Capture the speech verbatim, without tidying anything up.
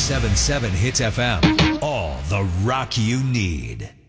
seven seven Hits F M. All the rock you need.